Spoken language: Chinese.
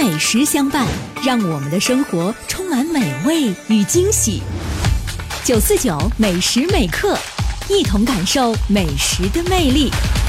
美食相伴，让我们的生活充满美味与惊喜。949美食美课，一同感受美食的魅力。